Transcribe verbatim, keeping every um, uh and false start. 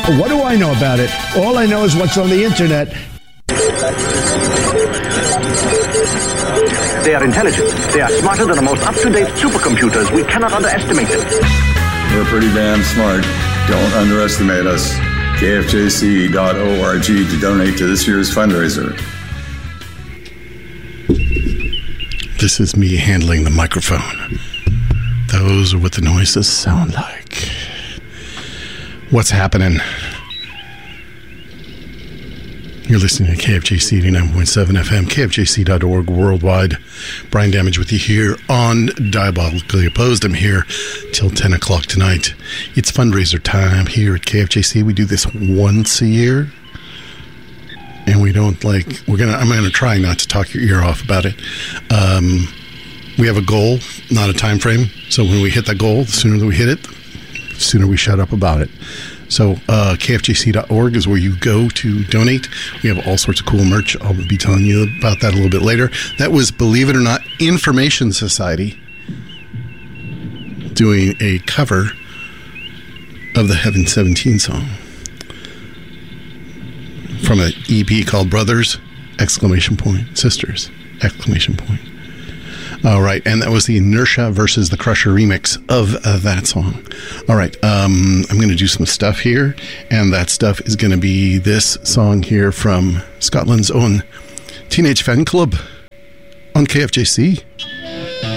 What do I know about it? All I know is what's on the internet. They are intelligent. They are smarter than the most up-to-date supercomputers. We cannot underestimate them. We're pretty damn smart. Don't underestimate us. K F J C dot org to donate to this year's fundraiser. This is me handling the microphone. Those are what the noises sound like. What's happening? You're listening to K F J C eighty-nine point seven F M, K F J C dot org worldwide. Brian Damage with you here on Diabolically Opposed. I'm here till ten o'clock tonight. It's fundraiser time here at K F J C. We do this once a year. And we don't like, we're going to, I'm going to try not to talk your ear off about it. Um, we have a goal, not a time frame. So when we hit that goal, the sooner that we hit it, the sooner we shut up about it. So uh, K F J C dot org is where you go to donate. We have all sorts of cool merch. I'll be telling you about that a little bit later. That was, believe it or not, Information Society doing a cover of the Heaven seventeen song from an E P called Brothers, exclamation point, Sisters, exclamation point. All right, and that was the Inertia versus the Crusher remix of uh, that song. All right, um, I'm going to do some stuff here, and that stuff is going to be this song here from Scotland's own Teenage Fan Club on K F J C.